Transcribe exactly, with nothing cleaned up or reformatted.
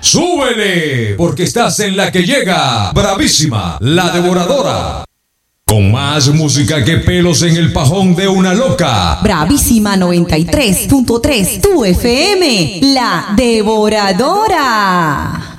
¡Súbele! Porque estás en la que llega. Bravísima, la devoradora. Con más música que pelos en el pajón de una loca. Bravísima noventa y tres punto tres, tu F M, la devoradora.